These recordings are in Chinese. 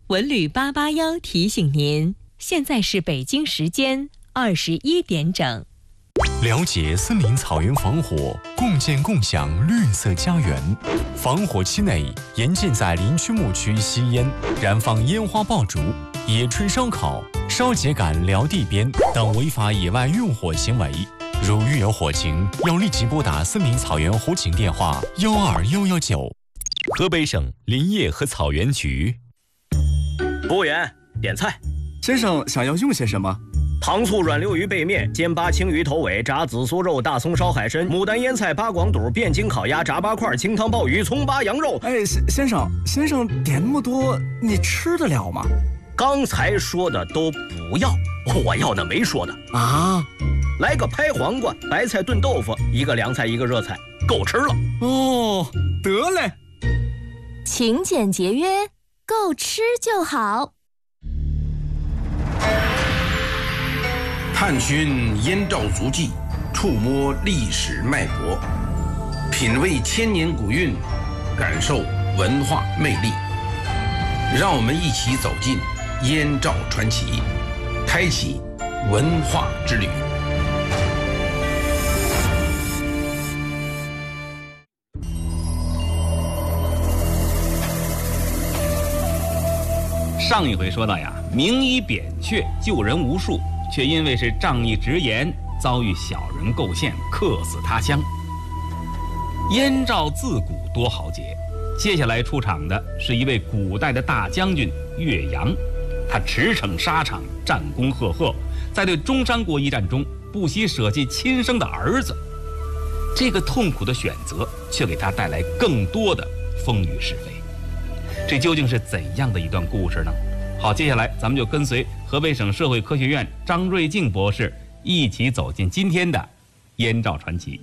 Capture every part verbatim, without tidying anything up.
文旅八八幺提醒您，现在是北京时间二十一点整。 了解森林草原防火，共建共享绿色家园。防火期内，严禁在林区牧区吸烟、燃放烟花爆竹、野炊烧烤、烧秸秆撩地边等违法野外用火行为。如遇有火情，要立即拨打森林草原火警电话幺二幺幺九。河北省林业和草原局。 服务员，点菜。 先生想要用些什么？ 糖醋软溜鱼背面、煎八青鱼头尾、炸紫苏肉、大葱烧海参、牡丹腌菜、八广肚、汴京烤鸭、炸八块、清汤鲍鱼、葱八羊肉。 哎，先生，先生点那么多，你吃得了吗？ 刚才说的都不要，我要那没说的啊。 来个拍黄瓜、白菜炖豆腐，一个凉菜，一个热菜，够吃了。 哦，得嘞。 勤俭节约，够吃就好。 探寻燕赵足迹，触摸历史脉搏，品味千年古韵，感受文化魅力。让我们一起走进燕赵传奇，开启文化之旅。 上一回说到呀，名医扁鹊救人无数，却因为是仗义直言，遭遇小人构陷，客死他乡。燕赵自古多豪杰，接下来出场的是一位古代的大将军岳阳，他驰骋沙场，战功赫赫，在对中山国一战中不惜舍弃亲生的儿子。这个痛苦的选择却给他带来更多的风雨是非。这究竟是怎样的一段故事呢？好，接下来咱们就跟随河北省社会科学院张瑞静博士一起走进今天的燕赵传奇。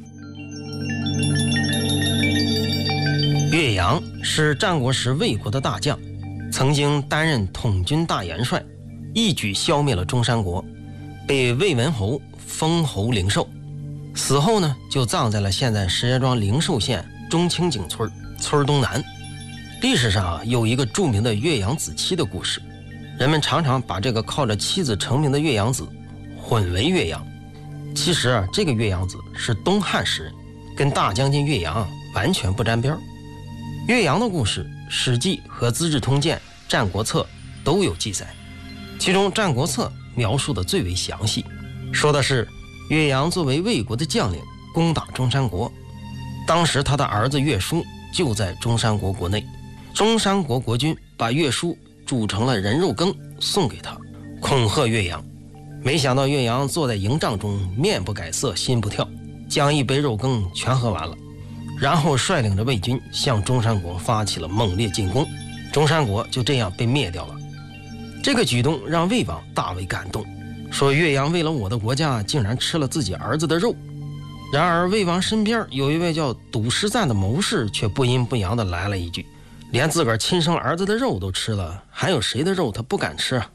岳阳是战国时魏国的大将，曾经担任统军大元帅，一举消灭了中山国，被魏文侯封侯灵寿。死后呢，就葬在了现在石家庄灵寿县中清井村村东南。历史上有一个著名的岳阳子期的故事，人们常常把这个靠着妻子成名的岳阳子混为岳阳。其实啊，这个岳阳子是东汉时人，跟大将军岳阳完全不沾边。岳阳的故事，《史记》和《资治通鉴》《战国策》都有记载，其中《战国策》描述的最为详细，说的是岳阳作为魏国的将领攻打中山国，当时他的儿子岳书就在中山国国内。中山国国君把岳书煮成了人肉羹送给他，恐吓岳阳。没想到岳阳坐在营帐中，面不改色心不跳，将一杯肉羹全喝完了，然后率领着魏军向中山国发起了猛烈进攻，中山国就这样被灭掉了。这个举动让魏王大为感动，说岳阳为了我的国家竟然吃了自己儿子的肉。然而魏王身边有一位叫堵师赞的谋士，却不阴不阳地来了一句，连自个儿亲生儿子的肉都吃了，还有谁的肉他不敢吃啊？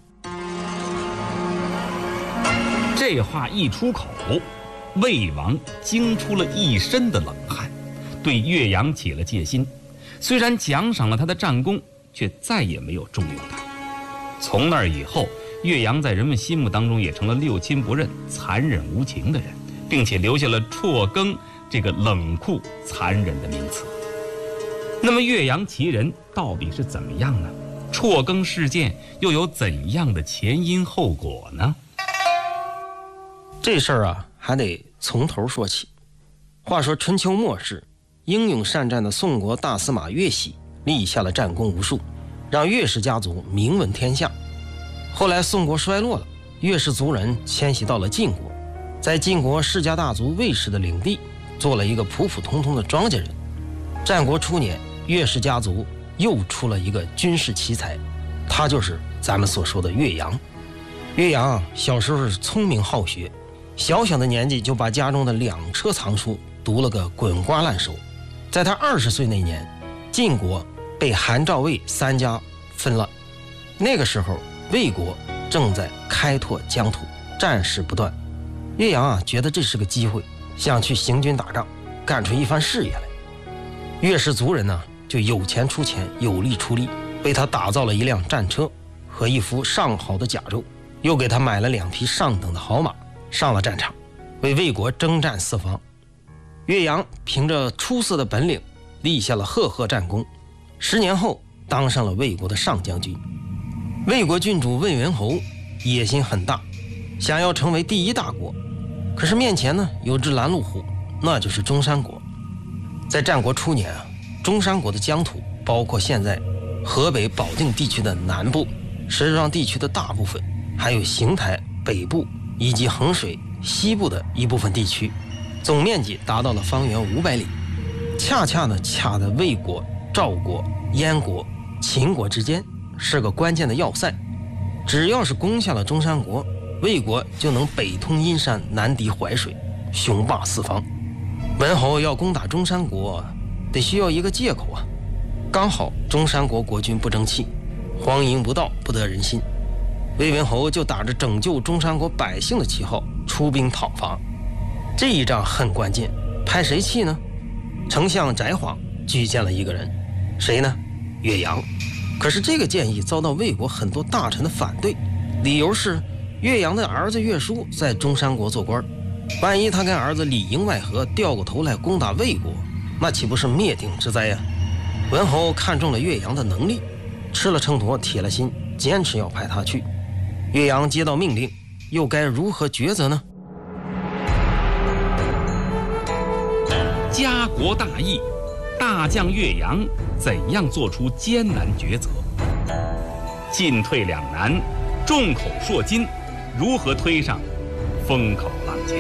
这话一出口，魏王惊出了一身的冷汗，对岳阳起了戒心。虽然奖赏了他的战功，却再也没有重用他。从那以后，岳阳在人们心目当中也成了六亲不认、残忍无情的人，并且留下了辍耕这个冷酷残忍的名词。那么岳阳其人到底是怎么样呢？辍耕事件又有怎样的前因后果呢？ 这事儿啊，还得从头说起。话说春秋末世，英勇善战的宋国大司马岳喜立下了战功无数，让岳氏家族名闻天下。后来宋国衰落了，岳氏族人迁徙到了晋国，在晋国世家大族魏氏的领地做了一个普普通通的庄稼人。战国初年，岳氏家族又出了一个军事奇才，他就是咱们所说的岳阳。岳阳小时候是聪明好学，小小的年纪就把家中的两车藏书读了个滚瓜烂熟。在他二十岁那年，晋国被韩赵魏三家分了，那个时候魏国正在开拓疆土，战事不断。岳阳啊，觉得这是个机会，想去行军打仗，干出一番事业来。岳氏族人呢，就有钱出钱，有力出力，为他打造了一辆战车， 和一副上好的甲胄，又给他买了两匹上等的好马，上了战场，为魏国征战四方。岳阳凭着出色的本领，立下了赫赫战功，十年后当上了魏国的上将军。魏国郡主魏文侯野心很大，想要成为第一大国，可是面前呢有只拦路虎，那就是中山国。在战国初年啊，中山国的疆土包括现在河北保定地区的南部、石庄地区的大部分，还有邢台北部以及衡水西部的一部分地区，总面积达到了方圆五百里，恰恰呢卡在魏国、赵国、燕国、秦国之间，是个关键的要塞。只要是攻下了中山国，魏国就能北通阴山，南抵淮水，雄霸四方。文侯要攻打中山国，得需要一个借口啊。刚好中山国国君不争气，荒淫无道，不得人心，魏文侯就打着拯救中山国百姓的旗号出兵讨伐。这一仗很关键，拍谁气呢？丞相翟璜举荐了一个人，谁呢？岳阳。可是这个建议遭到魏国很多大臣的反对，理由是岳阳的儿子岳叔在中山国做官，万一他跟儿子里应外合，掉过头来攻打魏国，那岂不是灭顶之灾呀？文侯看中了岳阳的能力，吃了秤砣铁了心，坚持要派他去。岳阳接到命令，又该如何抉择呢？ 家国大义，大将岳阳怎样做出艰难抉择？进退两难，众口铄金，如何推上风口浪尖？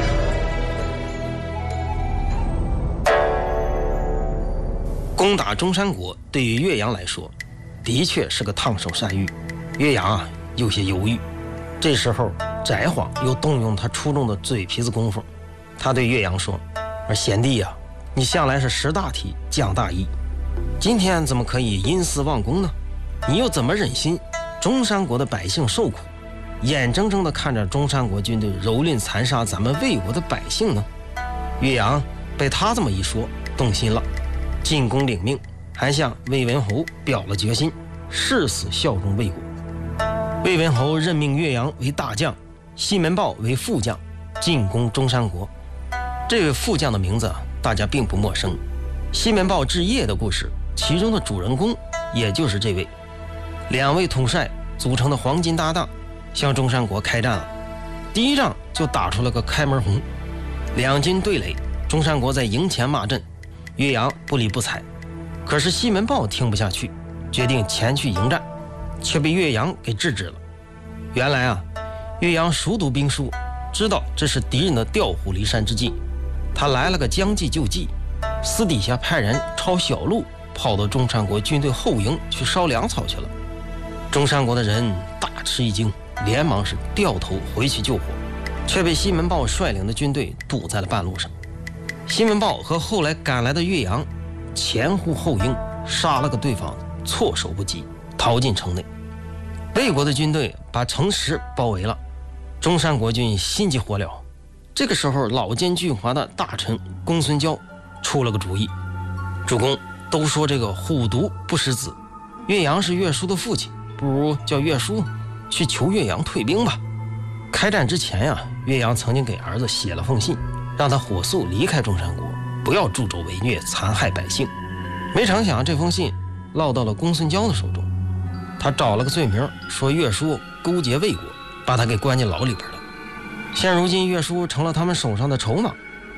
攻打中山国对于岳阳来说，的确是个烫手山芋。岳阳啊，有些犹豫。这时候，翟璜又动用他出众的嘴皮子功夫，他对岳阳说：“而贤弟呀、啊，你向来是识大体、讲大义，今天怎么可以因私忘公呢？你又怎么忍心中山国的百姓受苦，眼睁睁地看着中山国军队蹂躏残杀咱们魏国的百姓呢？”岳阳被他这么一说，动心了，进宫领命，还向魏文侯表了决心，誓死效忠魏国。魏文侯任命岳阳为大将，西门豹为副将，进攻中山国。这位副将的名字大家并不陌生，西门豹治邺的故事，其中的主人公也就是这位。两位统帅组成的黄金搭档向中山国开战了，第一仗就打出了个开门红，两军对垒，中山国在营前骂阵，岳阳不理不睬。可是西门豹听不下去，决定前去迎战，却被岳阳给制止了。原来啊，岳阳熟读兵书，知道这是敌人的调虎离山之计，他来了个将计就计，私底下派人抄小路跑到中山国军队后营去烧粮草去了。中山国的人大吃一惊，连忙是掉头回去救火，却被西门豹率领的军队堵在了半路上。西门豹和后来赶来的岳阳前呼后应，杀了个对方措手不及，逃进城内。魏国的军队把城池包围了，中山国军心急火燎。这个时候，老奸巨猾的大臣公孙交出了个主意：主公，都说这个虎毒不食子，岳阳是岳叔的父亲，不如叫岳叔去求岳阳退兵吧。开战之前呀、啊，岳阳曾经给儿子写了封信，让他火速离开中山国，不要助纣为虐，残害百姓。没成想这封信落到了公孙交的手中，他找了个罪名，说岳叔勾结魏国，把他给关进牢里边了。现如今岳叔成了他们手上的筹码，